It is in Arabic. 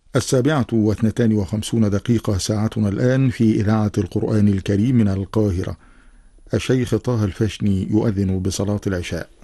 7:52 ساعتنا الآن في إذاعة القرآن الكريم من القاهرة. الشيخ طه الفشني يؤذن بصلاة العشاء.